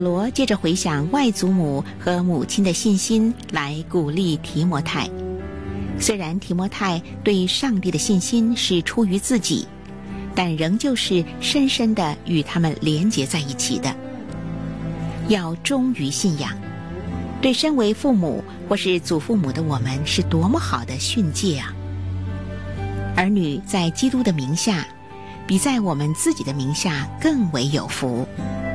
罗接着回想外祖母和母亲的信心，来鼓励提摩太。虽然提摩太对上帝的信心是出于自己，但仍旧是深深地与他们连结在一起的。要忠于信仰，对身为父母或是祖父母的我们是多么好的训诫啊！儿女在基督的名下，比在我们自己的名下更为有福。